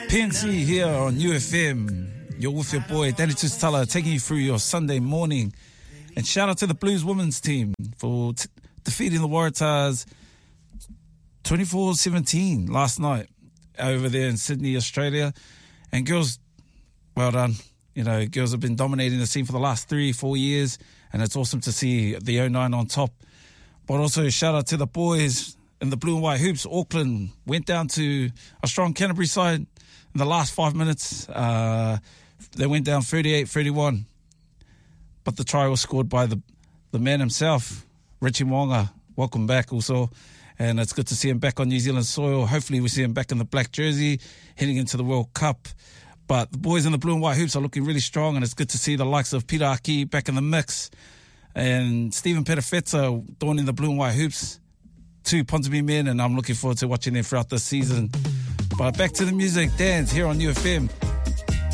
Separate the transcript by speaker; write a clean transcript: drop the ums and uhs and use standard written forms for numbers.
Speaker 1: PNC here on UFM. You're with your boy, Danny Tustala, taking you through your Sunday morning. And shout out to the Blues women's team for defeating the Waratahs 24-17 last night over there in Sydney, Australia. And girls, well done. You know, girls have been dominating the scene for the last 3-4 years, and it's awesome to see the 09 on top. But also shout out to the boys in the blue and white hoops. Auckland went down to a strong Canterbury side in the last 5 minutes. They went down 38-31. But the try was scored by the man himself, Richie Mo'unga. Welcome back also. And it's good to see him back on New Zealand soil. Hopefully we see him back in the black jersey, heading into the World Cup. But the boys in the blue and white hoops are looking really strong, and it's good to see the likes of Peter Aki back in the mix. And Stephen Perefeta donning the blue and white hoops. Two Ponsonby men, and I'm looking forward to watching them throughout this season. But back to the music, Dan's here on UFM.